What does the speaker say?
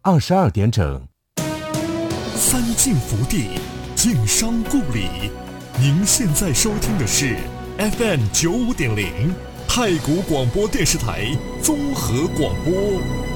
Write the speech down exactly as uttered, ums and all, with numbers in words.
二十二点整。 三晋福地，晋商故里。您现在收听的是 F M 九五点零太谷广播电视台综合广播。